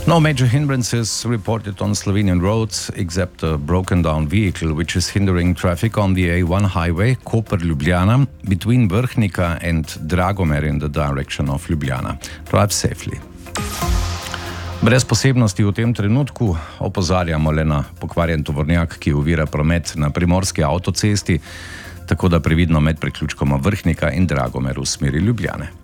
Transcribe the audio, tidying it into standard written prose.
No major hindrances reported on Slovenian roads except a broken down vehicle which is hindering traffic on the A1 highway Koper-Ljubljana between Vrhnika and Dragomer in the direction of Ljubljana. Drive safely. Brez posebnosti v tem trenutku opozarjamo le na pokvarjen tovornjak, ki ovira promet na primorski avtocesti, tako da previdno med priključkoma Vrhnika in Dragomer v smeri Ljubljane.